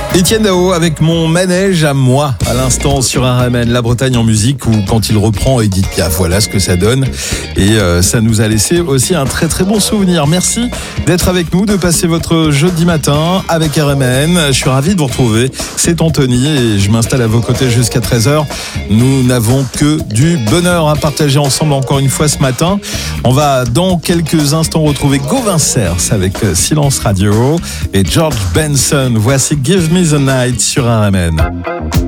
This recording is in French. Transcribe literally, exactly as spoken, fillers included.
Etienne Dao avec Mon manège à moi, à l'instant sur R M N, la Bretagne en musique, où quand il reprend Edith Piaf, voilà ce que ça donne. Et euh, ça nous a laissé aussi un très très bon souvenir. Merci d'être avec nous, de passer votre jeudi matin avec R M N. Je suis ravi de vous retrouver. C'est Anthony et je m'installe à vos côtés jusqu'à treize heures. Nous n'avons que du bonheur à partager ensemble encore une fois ce matin. On va dans quelques instants retrouver Gauvin Cers avec Silence Radio et George Benson. Voici Give Me the Night sur R M N.